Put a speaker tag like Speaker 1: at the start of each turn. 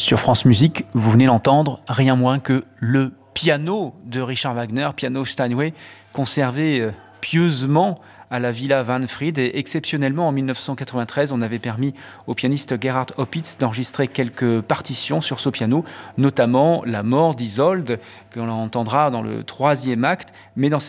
Speaker 1: Sur France Musique, vous venez d'entendre rien moins que le piano de Richard Wagner, piano Steinway, conservé pieusement à la Villa Wahnfried. Et exceptionnellement, en 1993, on avait permis au pianiste Gerhard Opitz d'enregistrer quelques partitions sur ce piano, notamment La mort d'Isolde, que l'on entendra dans le 3e acte, mais dans